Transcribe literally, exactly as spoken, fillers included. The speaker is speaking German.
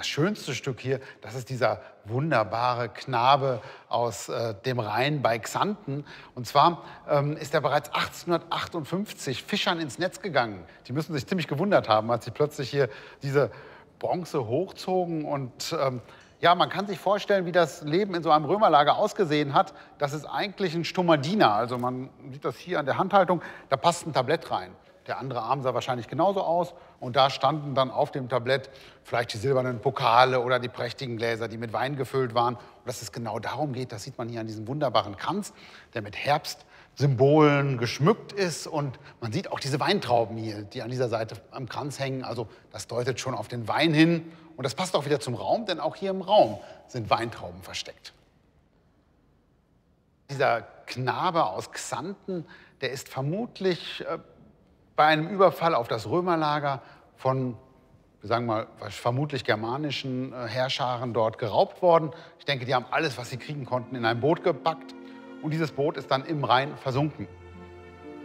das schönste Stück hier, das ist dieser wunderbare Knabe aus äh, dem Rhein bei Xanten. Und zwar ähm, ist er bereits achtzehnhundertachtundfünfzig Fischern ins Netz gegangen. Die müssen sich ziemlich gewundert haben, als sie plötzlich hier diese Bronze hochzogen. Und ähm, ja, man kann sich vorstellen, wie das Leben in so einem Römerlager ausgesehen hat. Das ist eigentlich ein stummer Diener. Also man sieht das hier an der Handhaltung, da passt ein Tablett rein. Der andere Arm sah wahrscheinlich genauso aus. Und da standen dann auf dem Tablett vielleicht die silbernen Pokale oder die prächtigen Gläser, die mit Wein gefüllt waren. Und dass es genau darum geht, das sieht man hier an diesem wunderbaren Kranz, der mit Herbstsymbolen geschmückt ist. Und man sieht auch diese Weintrauben hier, die an dieser Seite am Kranz hängen. Also das deutet schon auf den Wein hin. Und das passt auch wieder zum Raum, denn auch hier im Raum sind Weintrauben versteckt. Dieser Knabe aus Xanten, der ist vermutlich äh, bei einem Überfall auf das Römerlager von, wir sagen mal, vermutlich germanischen äh, Heerscharen dort geraubt worden. Ich denke, die haben alles, was sie kriegen konnten, in ein Boot gepackt. Und dieses Boot ist dann im Rhein versunken.